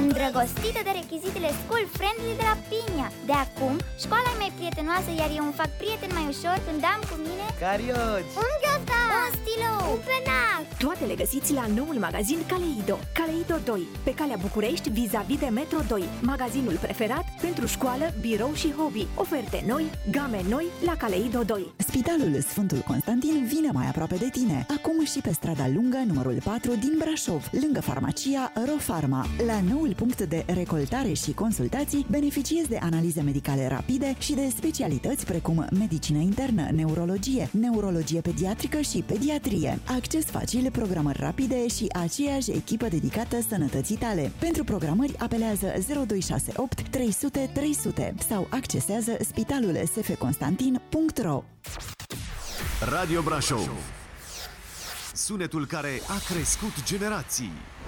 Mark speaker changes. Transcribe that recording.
Speaker 1: îndrăgostită de rechizitele school friendly de la Pinia. De acum, școala e mai prietenoasă, iar eu îmi fac prieten mai ușor când am cu mine
Speaker 2: carioci,
Speaker 1: un ghiozdan, un stilou, un penac.
Speaker 3: Toate le găsiți la noul magazin Caleido. Caleido 2, pe calea București, vis-a-vis de Metro 2. Magazinul preferat pentru școală, birou și hobby. Oferte noi, game noi la Caleido 2.
Speaker 4: Spitalul Sfântul Constantin vine mai aproape de tine. Acum și pe strada lungă, numărul 4 din Brașov, lângă farmacia Rofarma. La noul punct de recoltare și consultații beneficiezi de analize medicale rapide și de specialități precum medicină internă, neurologie pediatrică și pediatrie. Acces facil, programări rapide și aceeași echipă dedicată sănătății tale. Pentru programări apelează 0268 300 300 sau accesează spitalulsfconstantin.ro.
Speaker 5: Radio Brașov, sunetul care a crescut generații.